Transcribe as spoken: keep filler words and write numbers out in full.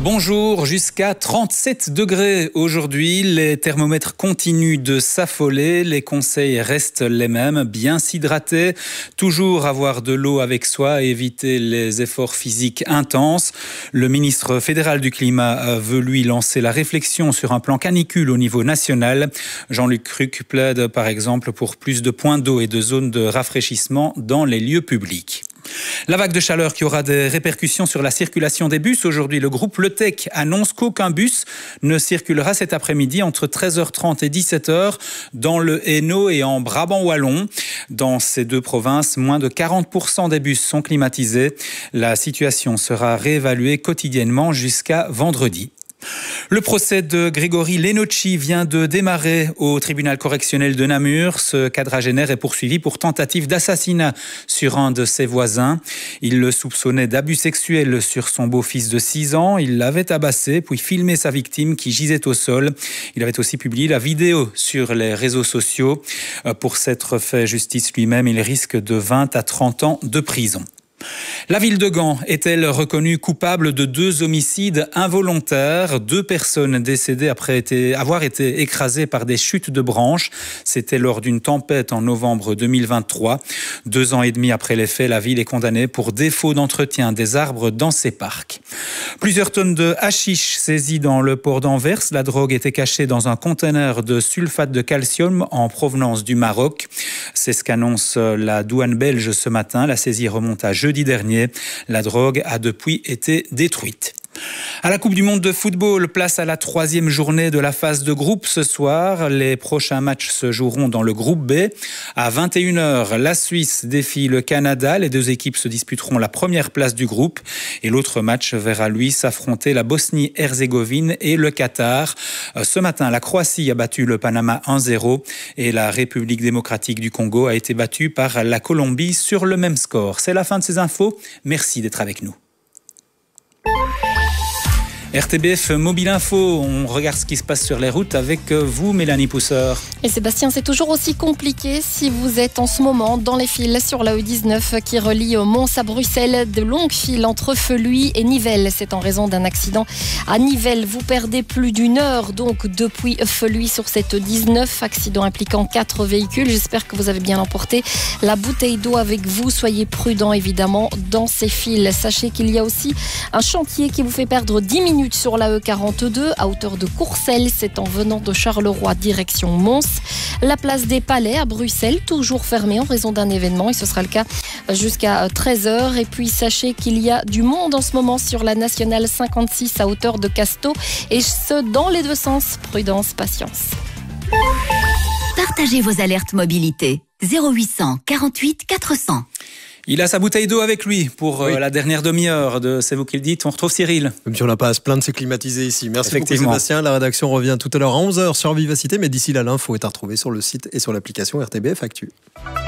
Bonjour, jusqu'à trente-sept degrés aujourd'hui. Les thermomètres continuent de s'affoler. Les conseils restent les mêmes. Bien s'hydrater, toujours avoir de l'eau avec soi et éviter les efforts physiques intenses. Le ministre fédéral du Climat veut lui lancer la réflexion sur un plan canicule au niveau national. Jean-Luc Cruc plaide par exemple pour plus de points d'eau et de zones de rafraîchissement dans les lieux publics. La vague de chaleur qui aura des répercussions sur la circulation des bus. Aujourd'hui, le groupe Le Tech annonce qu'aucun bus ne circulera cet après-midi entre treize heures trente et dix-sept heures dans le Hainaut et en Brabant wallon. Dans ces deux provinces, moins de quarante pour cent des bus sont climatisés. La situation sera réévaluée quotidiennement jusqu'à vendredi. Le procès de Grégory Lenocci vient de démarrer au tribunal correctionnel de Namur. Ce quadragénaire est poursuivi pour tentative d'assassinat sur un de ses voisins. Il le soupçonnait d'abus sexuels sur son beau-fils de six ans. Il l'avait tabassé, puis filmé sa victime qui gisait au sol. Il avait aussi publié la vidéo sur les réseaux sociaux. Pour s'être fait justice lui-même, il risque de vingt à trente ans de prison. La ville de Gand est-elle reconnue coupable de deux homicides involontaires? Deux personnes décédées après été, avoir été écrasées par des chutes de branches. C'était lors d'une tempête en novembre deux mille vingt-trois. Deux ans et demi après les faits, la ville est condamnée pour défaut d'entretien des arbres dans ses parcs. Plusieurs tonnes de hashish saisies dans le port d'Anvers. La drogue était cachée dans un conteneur de sulfate de calcium en provenance du Maroc. C'est ce qu'annonce la douane belge ce matin. La saisie remonte à jeudi dernier. La drogue a depuis été détruite. À la Coupe du Monde de football, place à la troisième journée de la phase de groupe ce soir. Les prochains matchs se joueront dans le groupe B. À vingt et une heures, la Suisse défie le Canada. Les deux équipes se disputeront la première place du groupe. Et l'autre match verra lui s'affronter la Bosnie-Herzégovine et le Qatar. Ce matin, la Croatie a battu le Panama un zéro et la République démocratique du Congo a été battue par la Colombie sur le même score. C'est la fin de ces infos. Merci d'être avec nous. R T B F Mobile Info, on regarde ce qui se passe sur les routes avec vous, Mélanie Pousseur. Et Sébastien, c'est toujours aussi compliqué si vous êtes en ce moment dans les files sur la E dix-neuf qui relie Mons à Bruxelles. De longues files entre Feluy et Nivelles. C'est en raison d'un accident à Nivelles. Vous perdez plus d'une heure donc depuis Feluy sur cette E dix-neuf. Accident impliquant quatre véhicules. J'espère que vous avez bien emporté la bouteille d'eau avec vous. Soyez prudents évidemment dans ces files. Sachez qu'il y a aussi un chantier qui vous fait perdre dix minutes sur la E quarante-deux à hauteur de Courcelles, c'est en venant de Charleroi direction Mons. La place des Palais à Bruxelles, toujours fermée en raison d'un événement et ce sera le cas jusqu'à treize heures. Et puis sachez qu'il y a du monde en ce moment sur la nationale cinquante-six à hauteur de Casteau et ce dans les deux sens. Prudence, patience. Partagez vos alertes mobilité. zéro huit cent quarante-huit quatre cents. Il a sa bouteille d'eau avec lui pour oui. euh, la dernière demi-heure de C'est vous qui le dites. On retrouve Cyril. Comme si on n'a pas à se plaindre, c'est climatisé ici. Merci beaucoup Sébastien. La rédaction revient tout à l'heure à onze heures sur Vivacité. Mais d'ici là, l'info est à retrouver sur le site et sur l'application R T B F Actu.